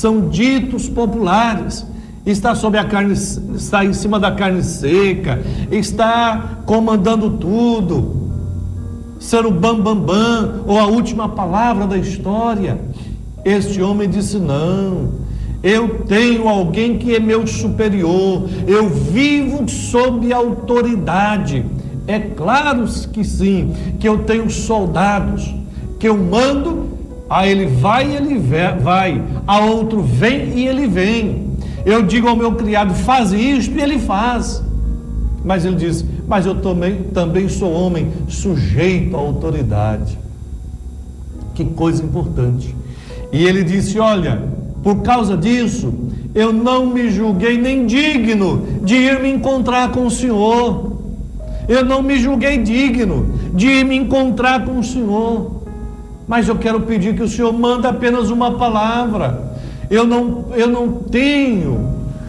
são ditos populares. Está sobre a carne, está em cima da carne seca, está comandando tudo, ser o bam, ou a última palavra da história. Este homem disse: não, eu tenho alguém que é meu superior, eu vivo sob autoridade. É claro que sim, que eu tenho soldados, que eu mando, a ele vai e ele vai, a outro vem e ele vem. Eu digo ao meu criado: faz isto, e ele faz. Mas ele diz: mas eu também sou homem sujeito à autoridade. Que coisa importante. E ele disse: olha, por causa disso, eu não me julguei nem digno de ir me encontrar com o Senhor. Eu não me julguei digno de ir me encontrar com o Senhor. Mas eu quero pedir que o Senhor mande apenas uma palavra. Eu não tenho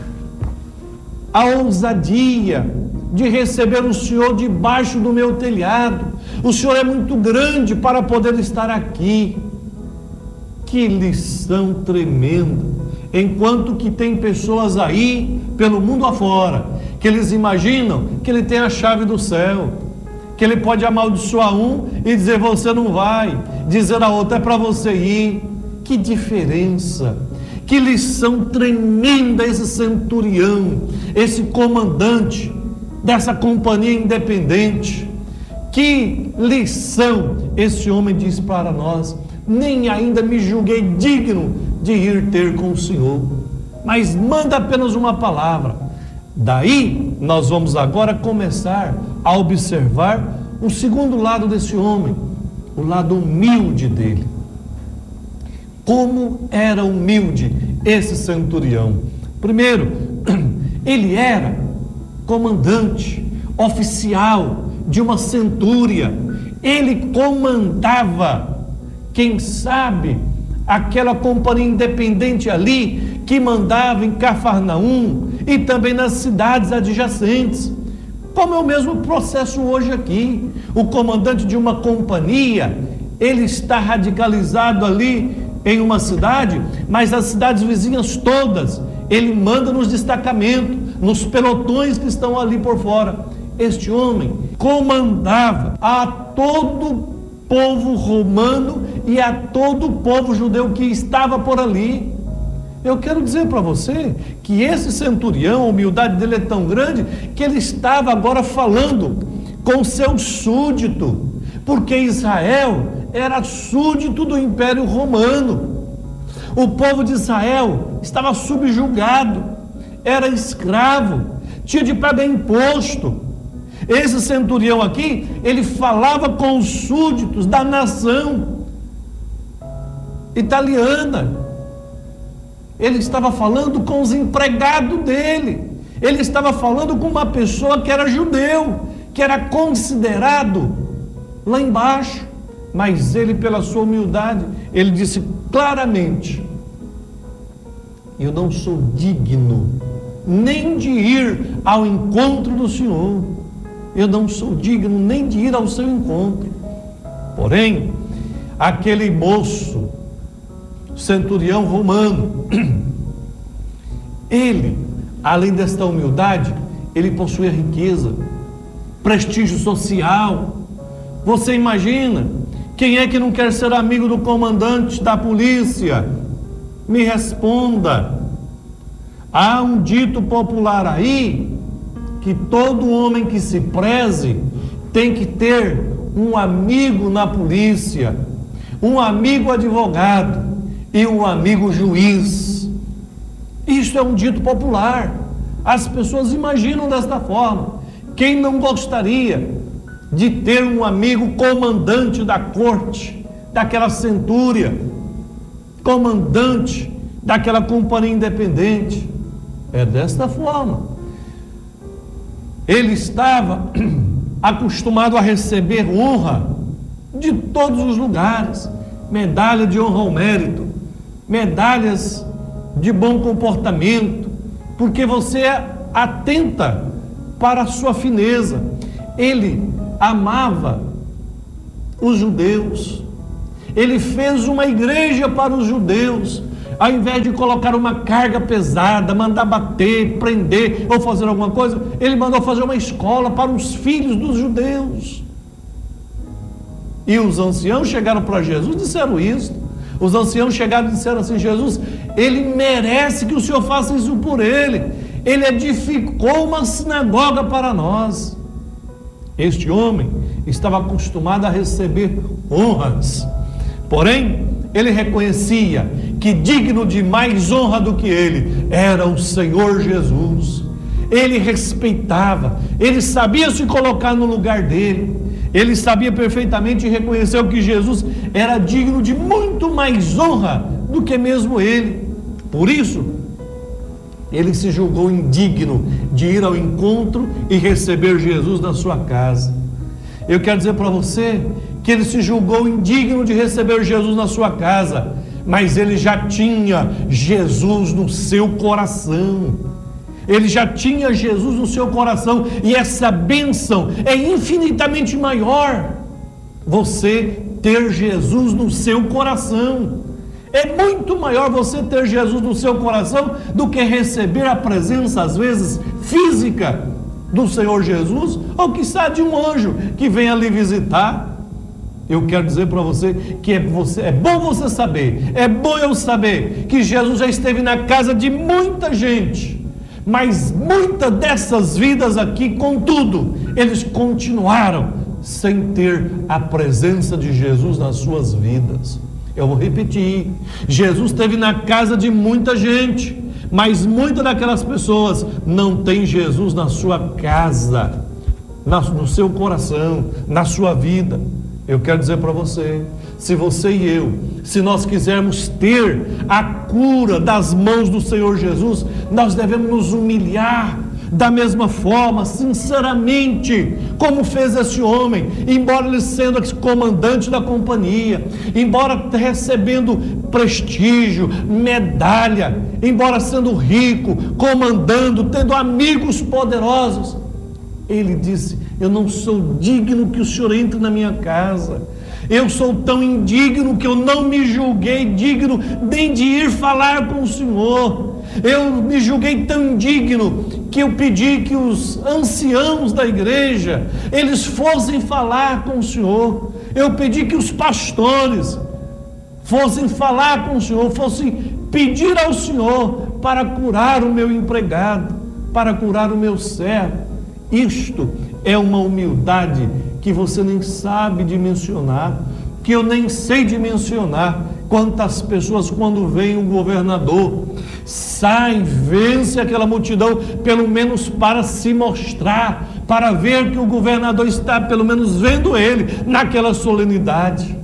a ousadia de receber o Senhor debaixo do meu telhado. O Senhor é muito grande para poder estar aqui. Que lição tremenda. Enquanto que tem pessoas aí, pelo mundo afora, que eles imaginam que ele tem a chave do céu, que ele pode amaldiçoar um e dizer: você não vai, dizer a outro: é para você ir. Que diferença. Que lição tremenda esse centurião, esse comandante dessa companhia independente. Que lição esse homem diz para nós: nem ainda me julguei digno de ir ter com o Senhor, mas manda apenas uma palavra. Daí nós vamos agora começar a observar o segundo lado desse homem, o lado humilde dele. Como era humilde esse centurião? Primeiro, ele era comandante, oficial de uma centúria. Ele comandava, quem sabe, aquela companhia independente ali, que mandava em Cafarnaum e também nas cidades adjacentes. Como é o mesmo processo hoje aqui. O comandante de uma companhia, ele está radicalizado ali em uma cidade, mas as cidades vizinhas todas, ele manda nos destacamentos, nos pelotões que estão ali por fora. Este homem comandava a todo o povo romano e a todo o povo judeu que estava por ali. Eu quero dizer para você que esse centurião, a humildade dele é tão grande, que ele estava agora falando com seu súdito, porque Israel era súdito do Império Romano. O povo de Israel estava subjugado, era escravo, tinha de pagar imposto. Esse centurião aqui, ele falava com os súditos da nação italiana. Ele estava falando com os empregados dele. Ele estava falando com uma pessoa que era judeu, que era considerado lá embaixo. Mas ele, pela sua humildade, ele disse claramente: eu não sou digno nem de ir ao encontro do Senhor. Eu não sou digno nem de ir ao seu encontro. Porém, aquele moço, centurião romano, ele, além desta humildade, ele possuía riqueza, prestígio social. Você imagina, quem é que não quer ser amigo do comandante da polícia? Me responda. Há um dito popular aí, que todo homem que se preze tem que ter um amigo na polícia, um amigo advogado e um amigo juiz. Isso é um dito popular. As pessoas imaginam desta forma. Quem não gostaria de ter um amigo comandante da corte, daquela centúria, comandante daquela companhia independente? É desta forma. Ele estava acostumado a receber honra de todos os lugares, medalha de honra ao mérito, medalhas de bom comportamento, porque você atenta para a sua fineza. Ele amava os judeus, ele fez uma igreja para os judeus, Ao invés de colocar uma carga pesada, mandar bater, prender ou fazer alguma coisa, ele mandou fazer uma escola para os filhos dos judeus. E os anciãos chegaram para Jesus e disseram isso. Os anciãos chegaram e disseram assim: Jesus, ele merece que o Senhor faça isso por ele. Ele edificou uma sinagoga para nós. Este homem estava acostumado a receber honras, porém ele reconhecia que digno de mais honra do que ele era o Senhor Jesus. Ele respeitava, ele sabia se colocar no lugar dele, ele sabia perfeitamente e reconheceu que Jesus era digno de muito mais honra do que mesmo ele. Por isso, ele se julgou indigno de ir ao encontro e receber Jesus na sua casa. Eu quero dizer para você que ele se julgou indigno de receber Jesus na sua casa, mas ele já tinha Jesus no seu coração. Ele já tinha Jesus no seu coração, e essa bênção é infinitamente maior. Você ter Jesus no seu coração é muito maior, você ter Jesus no seu coração, do que receber a presença, às vezes, física do Senhor Jesus, ou quiçá de um anjo que venha lhe visitar. Eu quero dizer para você que é bom você saber, é bom eu saber que Jesus já esteve na casa de muita gente, mas muitas dessas vidas aqui, contudo, eles continuaram sem ter a presença de Jesus nas suas vidas. Eu vou repetir: Jesus esteve na casa de muita gente, mas muitas daquelas pessoas não têm Jesus na sua casa, no seu coração, na sua vida. Eu quero dizer para você, se você e eu, se nós quisermos ter a cura das mãos do Senhor Jesus, nós devemos nos humilhar da mesma forma, sinceramente, como fez esse homem, embora ele sendo comandante da companhia, embora recebendo prestígio, medalha, embora sendo rico, comandando, tendo amigos poderosos, ele disse: eu não sou digno que o Senhor entre na minha casa. Eu sou tão indigno que eu não me julguei digno nem de ir falar com o Senhor. Eu me julguei tão indigno que eu pedi que os anciãos da igreja, eles fossem falar com o Senhor. Eu pedi que os pastores fossem falar com o Senhor, fossem pedir ao Senhor para curar o meu empregado, para curar o meu servo. Isto é uma humildade que você nem sabe dimensionar, que eu nem sei dimensionar. Quantas pessoas, quando vem um governador, saem, vence aquela multidão, pelo menos para se mostrar, para ver que o governador está pelo menos vendo ele naquela solenidade.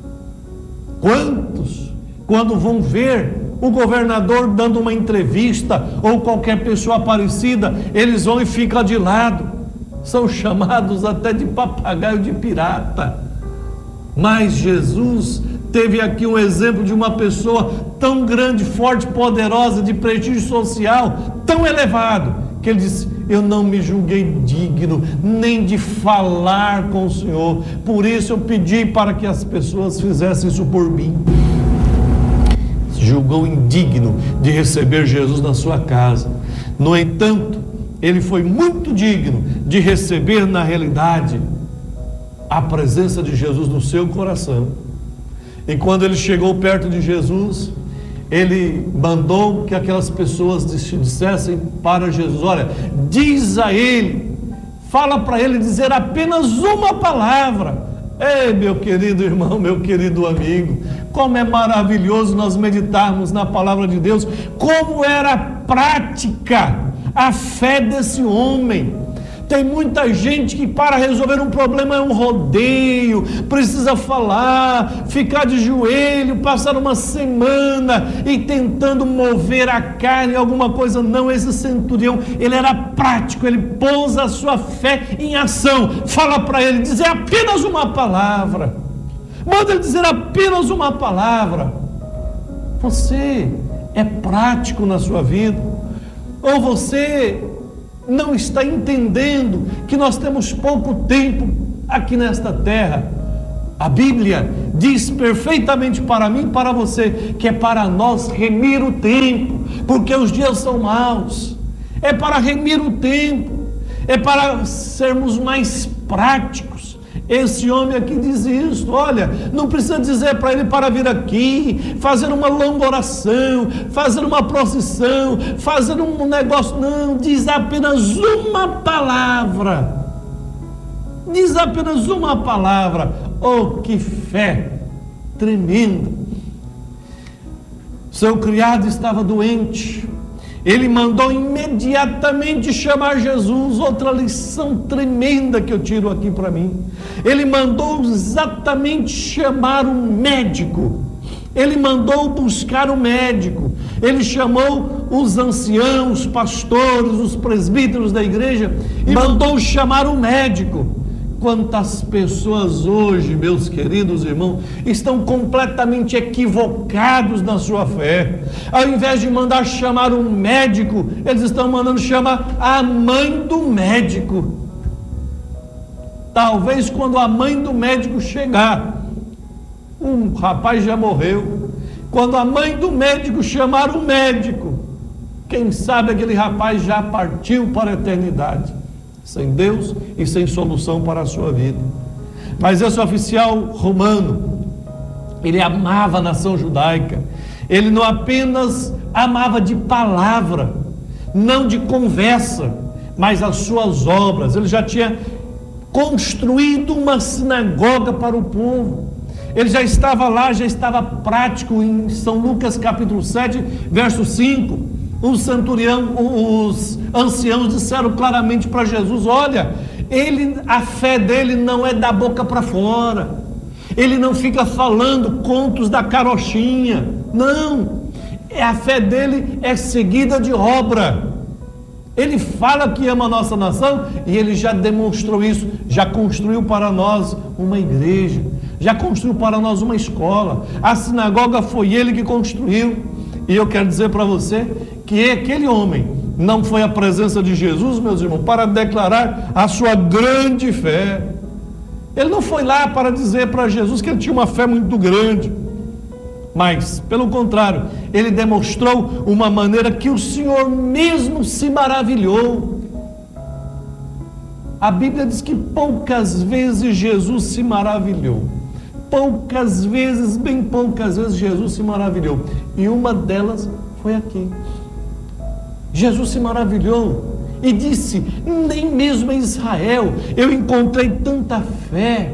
Quantos, quando vão ver o governador dando uma entrevista, ou qualquer pessoa parecida, eles vão e ficam de lado, são chamados até de papagaio de pirata. Mas Jesus teve aqui um exemplo de uma pessoa tão grande, forte, poderosa, de prestígio social tão elevado, que ele disse: eu não me julguei digno nem de falar com o Senhor, por isso eu pedi para que as pessoas fizessem isso por mim. Se julgou indigno de receber Jesus na sua casa. No entanto, ele foi muito digno de receber, na realidade, a presença de Jesus no seu coração. E quando ele chegou perto de Jesus, ele mandou que aquelas pessoas dissessem para Jesus: olha, diz a ele, fala para ele dizer apenas uma palavra. Ei, meu querido irmão, meu querido amigo, como é maravilhoso nós meditarmos na palavra de Deus, como era prática a fé desse homem. Tem muita gente que para resolver um problema é um rodeio, precisa falar, ficar de joelho, passar uma semana e tentando mover a carne, alguma coisa. Não, esse centurião, ele era prático, ele pôs a sua fé em ação. Fala para ele dizer apenas uma palavra, manda ele dizer apenas uma palavra. Você é prático na sua vida? Ou você não está entendendo que nós temos pouco tempo aqui nesta terra? A Bíblia diz perfeitamente para mim e para você que é para nós remir o tempo, porque os dias são maus. É para remir o tempo, é para sermos mais práticos. Esse homem aqui diz isso. Olha, não precisa dizer para ele para vir aqui, fazer uma longa oração, fazer uma procissão, fazer um negócio. Não, diz apenas uma palavra. Diz apenas uma palavra. Oh, que fé tremenda! Seu criado estava doente. Ele mandou imediatamente chamar Jesus. Outra lição tremenda que eu tiro aqui para mim. Ele mandou exatamente chamar um médico. Ele mandou buscar um médico. Ele chamou os anciãos, os pastores, os presbíteros da igreja e mandou chamar um médico. Quantas pessoas hoje, meus queridos irmãos, estão completamente equivocados na sua fé. Ao invés de mandar chamar um médico, eles estão mandando chamar a mãe do médico. Talvez quando a mãe do médico chegar, um rapaz já morreu. Quando a mãe do médico chamar o médico, quem sabe aquele rapaz já partiu para a eternidade, sem Deus e sem solução para a sua vida. Mas esse oficial romano, ele amava a nação judaica. Ele não apenas amava de palavra, não de conversa, mas as suas obras. Ele já tinha construído uma sinagoga para o povo. Ele já estava lá, já estava prático. Em São Lucas capítulo 7, verso 5, os anciãos disseram claramente para Jesus: olha, a fé dele não é da boca para fora, ele não fica falando contos da carochinha, não, a fé dele é seguida de obra. Ele fala que ama a nossa nação e ele já demonstrou isso, já construiu para nós uma igreja, já construiu para nós uma escola, a sinagoga foi ele que construiu. E eu quero dizer para você que aquele homem não foi à presença de Jesus, meus irmãos, para declarar a sua grande fé. Ele não foi lá para dizer para Jesus que ele tinha uma fé muito grande, mas, pelo contrário, ele demonstrou uma maneira que o Senhor mesmo se maravilhou. A Bíblia diz que poucas vezes Jesus se maravilhou. Poucas vezes, bem poucas vezes, Jesus se maravilhou. E uma delas foi aqui. Jesus se maravilhou e disse: nem mesmo em Israel eu encontrei tanta fé.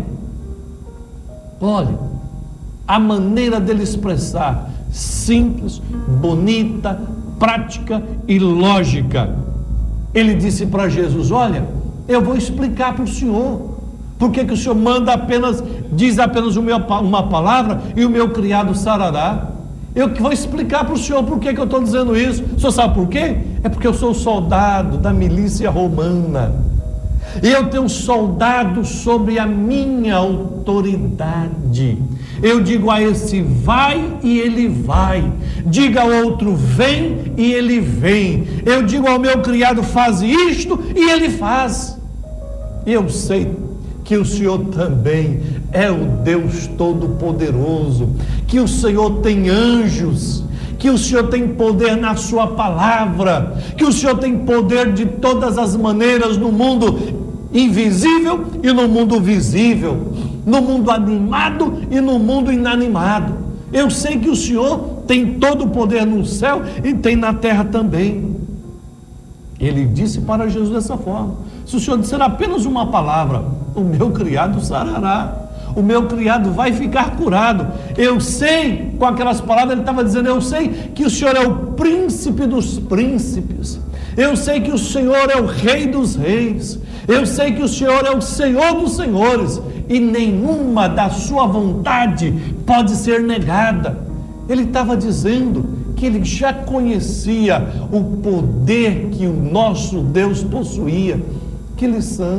Olha, a maneira dele expressar, simples, bonita, prática e lógica. Ele disse para Jesus: olha, eu vou explicar para o senhor por que o senhor diz apenas uma palavra e o meu criado sarará. Eu que vou explicar para o senhor por que eu estou dizendo isso. O senhor sabe por quê? É porque eu sou soldado da milícia romana. E eu tenho soldado sobre a minha autoridade. Eu digo a esse: vai, e ele vai. Diga ao outro: vem, e ele vem. Eu digo ao meu criado: faz isto, e ele faz. E eu sei que o Senhor também é o Deus Todo-Poderoso, que o Senhor tem anjos, que o Senhor tem poder na sua palavra, que o Senhor tem poder de todas as maneiras no mundo invisível e no mundo visível, no mundo animado e no mundo inanimado. Eu sei que o Senhor tem todo o poder no céu e tem na terra também. Ele disse para Jesus dessa forma: se o Senhor disser apenas uma palavra, o meu criado sarará, o meu criado vai ficar curado. Eu sei, com aquelas palavras ele estava dizendo: eu sei que o Senhor é o príncipe dos príncipes, eu sei que o Senhor é o rei dos reis, eu sei que o Senhor é o Senhor dos senhores, e nenhuma da sua vontade pode ser negada. Ele estava dizendo que ele já conhecia o poder que o nosso Deus possuía. Que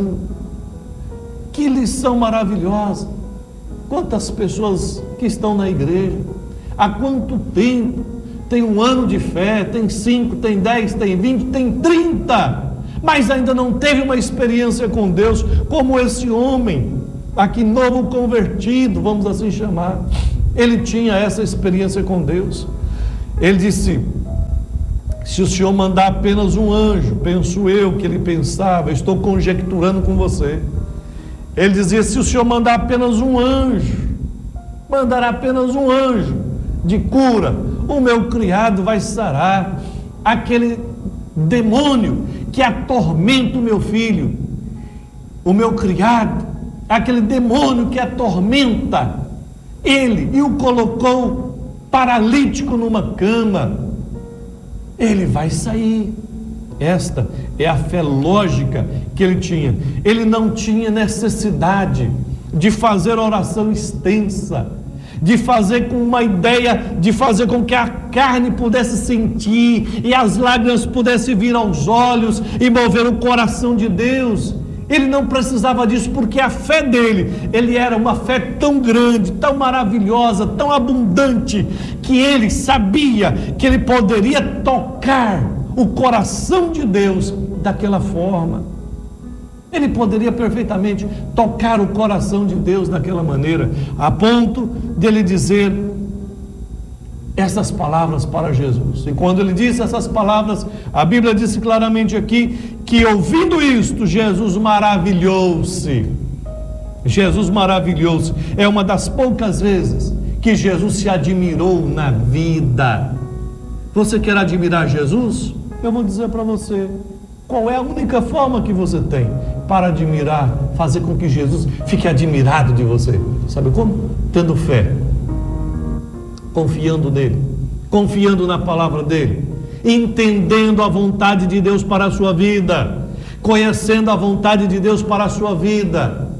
lição maravilhosa. Quantas pessoas que estão na igreja, há quanto tempo, tem um ano de fé, tem 5, tem 10, tem 20, tem 30, mas ainda não teve uma experiência com Deus como esse homem. aqui novo convertido, vamos assim chamar, ele tinha essa experiência com Deus. Ele disse: se o Senhor mandar apenas um anjo, penso eu que ele pensava, estou conjecturando com você. Ele dizia: se o Senhor mandar apenas um anjo, mandará apenas um anjo de cura, o meu criado vai sarar. Aquele demônio que atormenta o meu filho, o meu criado, aquele demônio que atormenta ele e o colocou paralítico numa cama, ele vai sair. Esta é a fé lógica que ele tinha. Ele não tinha necessidade de fazer oração extensa, de fazer com uma ideia, de fazer com que a carne pudesse sentir e as lágrimas pudessem vir aos olhos e mover o coração de Deus. Ele não precisava disso, porque a fé dele, ele era uma fé tão grande, tão maravilhosa, tão abundante, que ele sabia que ele poderia tocar o coração de Deus daquela forma. Ele poderia perfeitamente tocar o coração de Deus daquela maneira, a ponto de ele dizer essas palavras para Jesus. E quando ele disse essas palavras, a Bíblia disse claramente aqui que, ouvindo isto, Jesus maravilhou-se. Jesus maravilhou-se. É uma das poucas vezes que Jesus se admirou na vida. Você quer admirar Jesus? Eu vou dizer para você qual é a única forma que você tem para admirar, fazer com que Jesus fique admirado de você. Sabe como? Tendo fé, confiando nele, confiando na palavra dele, entendendo a vontade de Deus para a sua vida, conhecendo a vontade de Deus para a sua vida.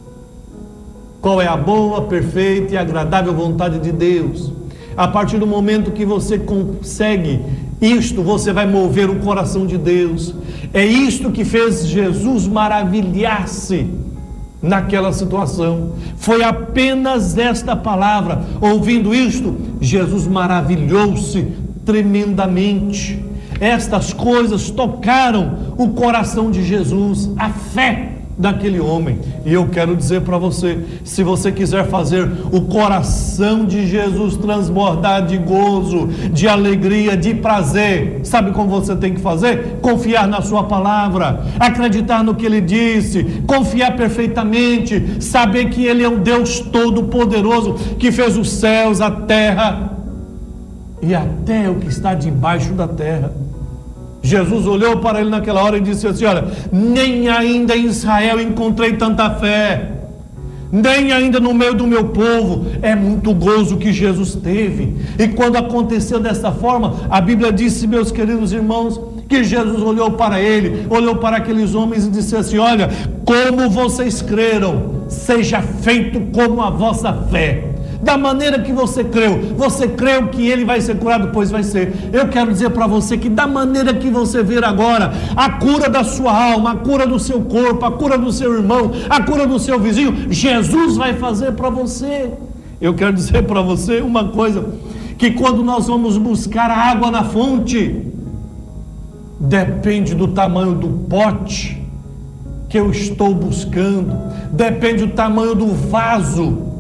Qual é a boa, perfeita e agradável vontade de Deus? A partir do momento que você consegue isto, você vai mover o coração de Deus. É isto que fez Jesus maravilhar-se naquela situação. Foi apenas esta palavra. Ouvindo isto, Jesus maravilhou-se tremendamente. Estas coisas tocaram o coração de Jesus, a fé daquele homem. E eu quero dizer para você, se você quiser fazer o coração de Jesus transbordar de gozo, de alegria, de prazer, sabe como você tem que fazer? Confiar na sua palavra, acreditar no que ele disse, confiar perfeitamente, saber que ele é um Deus todo-poderoso, que fez os céus, a terra e até o que está debaixo da terra. Jesus olhou para ele naquela hora e disse assim: olha, nem ainda em Israel encontrei tanta fé, nem ainda no meio do meu povo. É muito gozo que Jesus teve. E quando aconteceu dessa forma, a Bíblia disse, meus queridos irmãos, que Jesus olhou para ele, olhou para aqueles homens e disse assim: olha, como vocês creram, seja feito como a vossa fé. Da maneira que você creu que ele vai ser curado, pois vai ser. Eu quero dizer para você que da maneira que você ver agora, a cura da sua alma, a cura do seu corpo, a cura do seu irmão, a cura do seu vizinho, Jesus vai fazer para você. Eu quero dizer para você uma coisa, que quando nós vamos buscar a água na fonte, depende do tamanho do pote que eu estou buscando, depende do tamanho do vaso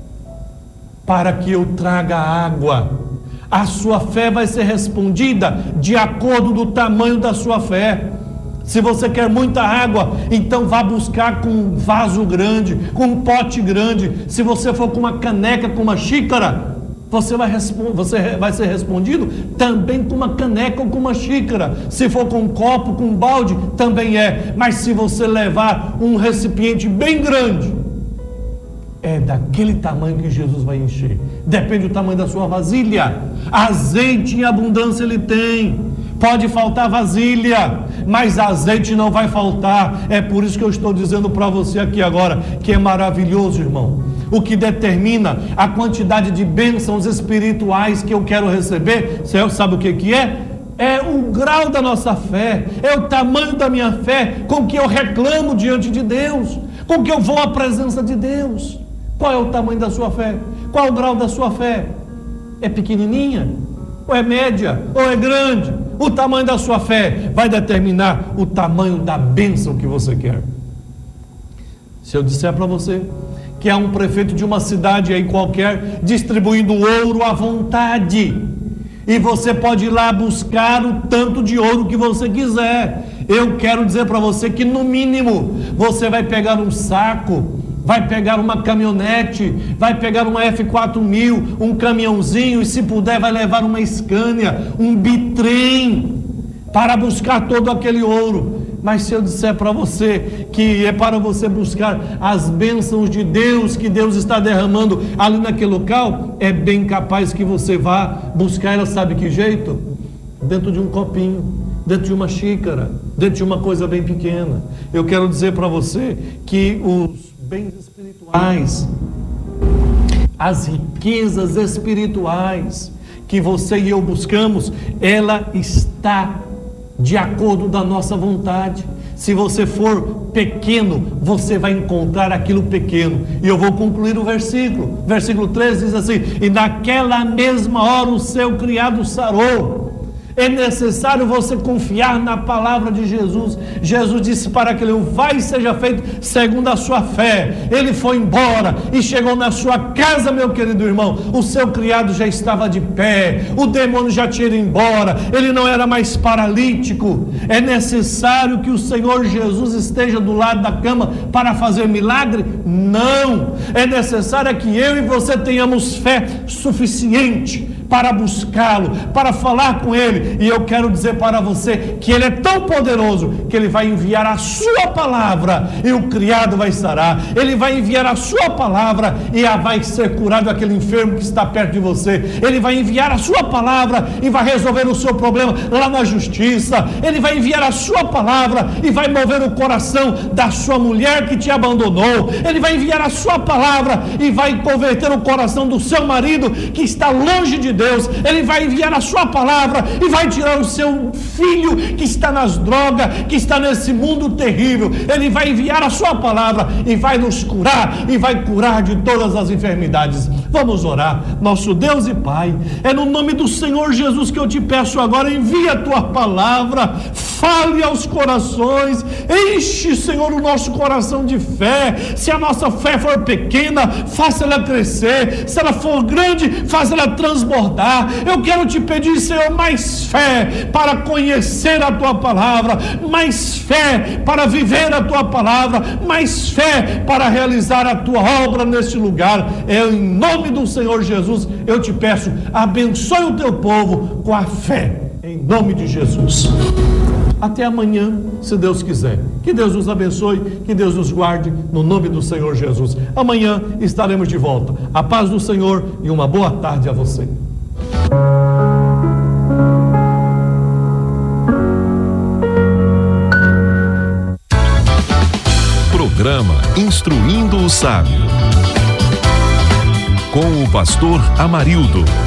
para que eu traga água. A sua fé vai ser respondida de acordo do tamanho da sua fé. Se você quer muita água, então vá buscar com um vaso grande, com um pote grande. Se você for com uma caneca, com uma xícara, você vai ser respondido também com uma caneca ou com uma xícara. Se for com um copo, com um balde, também é. Mas se você levar um recipiente bem grande, é daquele tamanho que Jesus vai encher. Depende do tamanho da sua vasilha. Azeite em abundância ele tem. Pode faltar vasilha, mas azeite não vai faltar. É por isso que eu estou dizendo para você aqui agora, que é maravilhoso, irmão. O que determina a quantidade de bênçãos espirituais que eu quero receber, você sabe o que é? É o grau da nossa fé, é o tamanho da minha fé, com que eu reclamo diante de Deus, com que eu vou à presença de Deus. Qual é o tamanho da sua fé? Qual é o grau da sua fé? É pequenininha? Ou é média? Ou é grande? O tamanho da sua fé vai determinar o tamanho da bênção que você quer. Se eu disser para você que é um prefeito de uma cidade aí qualquer, distribuindo ouro à vontade. E você pode ir lá buscar o tanto de ouro que você quiser. Eu quero dizer para você que no mínimo você vai pegar um saco, vai pegar uma caminhonete, vai pegar uma F4000, um caminhãozinho, e se puder vai levar uma Scania, um bitrem, para buscar todo aquele ouro. Mas se eu disser para você que é para você buscar as bênçãos de Deus, que Deus está derramando ali naquele local, é bem capaz que você vá buscar ela, sabe que jeito? Dentro de um copinho, dentro de uma xícara, dentro de uma coisa bem pequena. Eu quero dizer para você que os bens espirituais, as riquezas espirituais que você e eu buscamos, ela está de acordo da nossa vontade. Se você for pequeno, você vai encontrar aquilo pequeno. E eu vou concluir o versículo. Versículo 13 diz assim: e naquela mesma hora o seu criado sarou. É necessário você confiar na palavra de Jesus. Jesus disse para aquele: vai e seja feito segundo a sua fé. Ele foi embora e chegou na sua casa, meu querido irmão. O seu criado já estava de pé, o demônio já tinha ido embora, ele não era mais paralítico. É necessário que o Senhor Jesus esteja do lado da cama para fazer milagre? Não. É necessário que eu e você tenhamos fé suficiente para buscá-lo, para falar com ele. E eu quero dizer para você que ele é tão poderoso que ele vai enviar a sua palavra e o criado vai sarar. Ele vai enviar a sua palavra e vai ser curado aquele enfermo que está perto de você. Ele vai enviar a sua palavra e vai resolver o seu problema lá na justiça. Ele vai enviar a sua palavra e vai mover o coração da sua mulher que te abandonou. Ele vai enviar a sua palavra e vai converter o coração do seu marido que está longe de Deus. Ele vai enviar a sua palavra e vai tirar o seu filho que está nas drogas, que está nesse mundo terrível. Ele vai enviar a sua palavra e vai nos curar, e vai curar de todas as enfermidades. Vamos orar. Nosso Deus e Pai, é no nome do Senhor Jesus que eu te peço agora: envia a tua palavra, fale aos corações, enche, Senhor, o nosso coração de fé. Se a nossa fé for pequena, faça ela crescer. Se ela for grande, faça ela transbordar. Eu quero te pedir, Senhor, mais fé para conhecer a tua palavra, mais fé para viver a tua palavra, mais fé para realizar a tua obra neste lugar. Em nome do Senhor Jesus eu te peço, abençoe o teu povo com a fé, em nome de Jesus. Até amanhã, se Deus quiser. Que Deus nos abençoe, que Deus nos guarde, no nome do Senhor Jesus. Amanhã estaremos de volta. A paz do Senhor e uma boa tarde a você. Programa Instruindo o Sábio, com o pastor Amarildo.